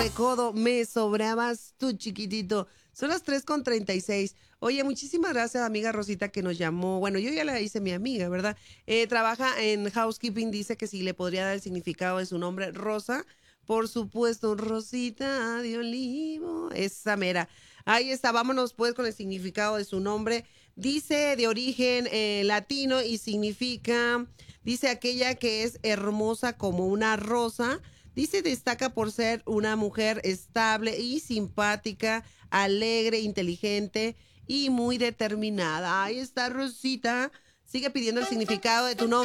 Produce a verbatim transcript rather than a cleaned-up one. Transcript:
de codo, me sobrabas tú, chiquitito. Son las tres con treinta y seis. Oye, muchísimas gracias, amiga Rosita, que nos llamó. Bueno, yo ya la hice mi amiga, ¿verdad? Eh, trabaja en housekeeping, dice que si le podría dar el significado de su nombre, Rosa. Por supuesto, Rosita de Olivo, esa mera. Ahí está, vámonos pues con el significado de su nombre. Dice de origen eh, latino y significa, dice aquella que es hermosa como una rosa. Dice, destaca por ser una mujer estable y simpática, alegre, inteligente y muy determinada. Ahí está, Rosita. Sigue pidiendo el significado de tu nombre.